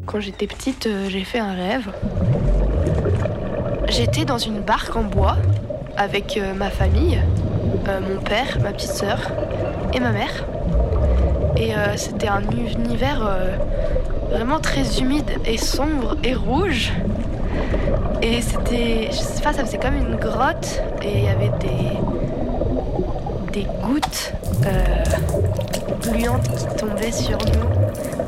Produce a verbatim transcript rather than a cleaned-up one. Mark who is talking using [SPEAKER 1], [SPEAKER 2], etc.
[SPEAKER 1] quand j'étais petite, euh, j'ai fait un rêve. J'étais dans une barque en bois avec euh, ma famille, euh, mon père, ma petite sœur et ma mère. Et euh, c'était un univers euh, vraiment très humide et sombre et rouge. Et c'était, je sais pas, ça faisait comme une grotte et il y avait des, des gouttes euh, gluantes qui tombaient sur nous.